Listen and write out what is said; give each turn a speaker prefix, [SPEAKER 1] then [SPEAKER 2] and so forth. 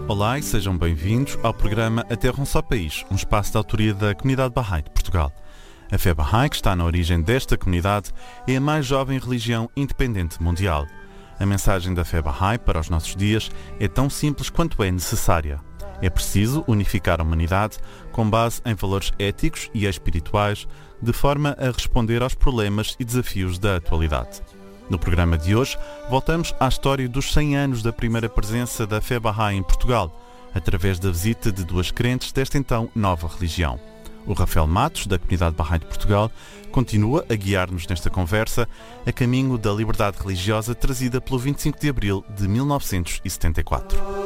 [SPEAKER 1] Olá e sejam bem-vindos ao programa A Terra um Só País, um espaço de autoria da comunidade Bahá'í de Portugal. A fé Bahá'í, que está na origem desta comunidade, é a mais jovem religião independente mundial. A mensagem da fé Bahá'í para os nossos dias é tão simples quanto é necessária. É preciso unificar a humanidade com base em valores éticos e espirituais, de forma a responder aos problemas e desafios da atualidade. No programa de hoje, voltamos à história dos 100 anos da primeira presença da fé Bahá'í em Portugal, através da visita de duas crentes desta então nova religião. O Rafael Matos, da comunidade Bahá'í de Portugal, continua a guiar-nos nesta conversa a caminho da liberdade religiosa trazida pelo 25 de abril de 1974.